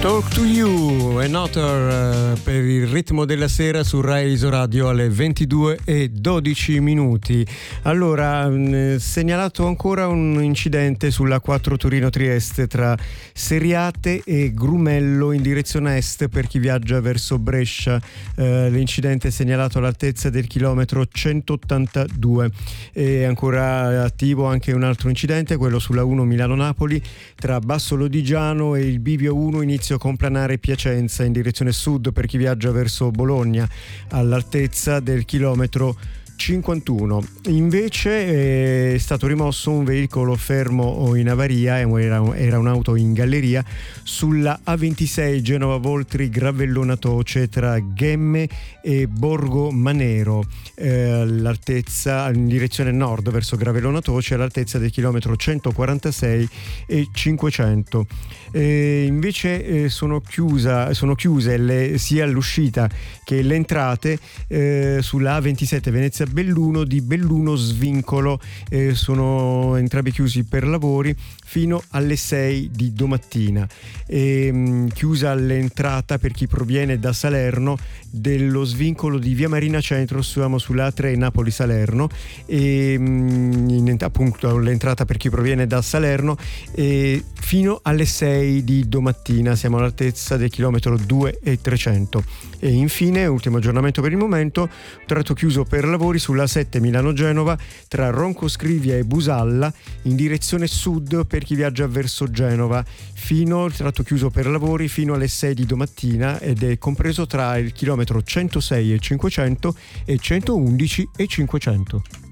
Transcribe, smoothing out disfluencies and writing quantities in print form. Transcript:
Talk to You, Another, per il ritmo della sera su Rai Isoradio alle 22:12. Allora, segnalato ancora un incidente sulla 4 Torino-Trieste tra Seriate e Grumello in direzione est per chi viaggia verso Brescia. L'incidente è segnalato all'altezza del chilometro 182. È ancora attivo anche un altro incidente, quello sulla 1 Milano-Napoli tra Basso Lodigiano e il Bivio 1 inizio Complanare Piacenza in direzione sud per chi viaggia verso Bologna all'altezza del chilometro 51. Invece è stato rimosso un veicolo fermo in avaria, era un'auto in galleria sulla A26 Genova Voltri Gravellona Toce tra Ghemme e Borgo Manero, all'altezza in direzione nord verso Gravellona Toce all'altezza del chilometro 146 e 500. Invece sono chiuse sia l'uscita che le entrate sulla A27 Venezia Belluno di Belluno Svincolo, sono entrambi chiusi per lavori fino alle 6 di domattina. Chiusa l'entrata per chi proviene da Salerno dello svincolo di Via Marina Centro, siamo sulla A3 Napoli Salerno, appunto l'entrata per chi proviene da Salerno fino alle 6 di domattina, siamo all'altezza del chilometro 2 e 300. E infine, ultimo aggiornamento per il momento, tratto chiuso per lavori sulla 7 Milano-Genova tra Ronco Scrivia e Busalla in direzione sud per chi viaggia verso Genova, tratto chiuso per lavori fino alle 6 di domattina ed è compreso tra il chilometro 106 e 500 e 111 e 500.